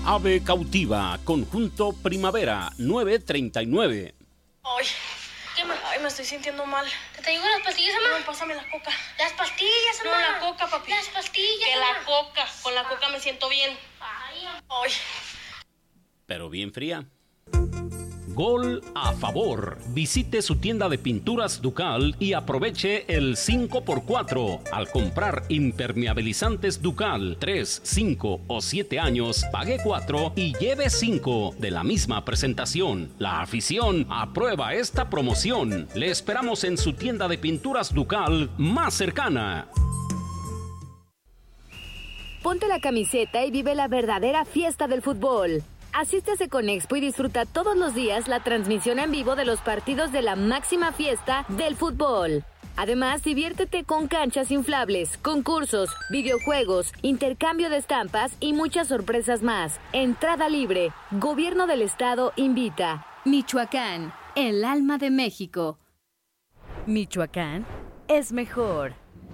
Ave cautiva, conjunto primavera, 9.39. Ay, me estoy sintiendo mal. ¿Te digo las pastillas, mamá? No, pásame la coca. Las pastillas, mamá. No, la coca, papi. Las pastillas, Que mamá. la coca. Con la coca me siento bien. Ay. Pero bien fría. Gol a favor. Visite su tienda de pinturas Ducal y aproveche el 5x4. Al comprar impermeabilizantes Ducal 3, 5 o 7 años, pague 4 y lleve 5 de la misma presentación. La afición aprueba esta promoción. Le esperamos en su tienda de pinturas Ducal más cercana. Ponte la camiseta y vive la verdadera fiesta del fútbol. Asiste a Seconexpo y disfruta todos los días la transmisión en vivo de los partidos de la máxima fiesta del fútbol. Además, diviértete con canchas inflables, concursos, videojuegos, intercambio de estampas y muchas sorpresas más. Entrada libre. Gobierno del Estado invita. Michoacán, el alma de México. Michoacán es mejor.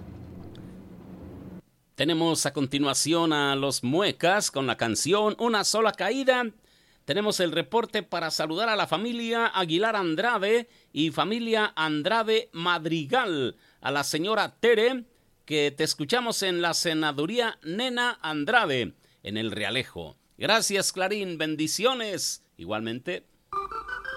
Tenemos a continuación a los Muecas con la canción Una sola caída. Tenemos el reporte para saludar a la familia Aguilar Andrade y familia Andrade Madrigal. A la señora Tere, que te escuchamos en la senaduría Nena Andrade, en el Realejo. Gracias, Clarín. Bendiciones. Igualmente,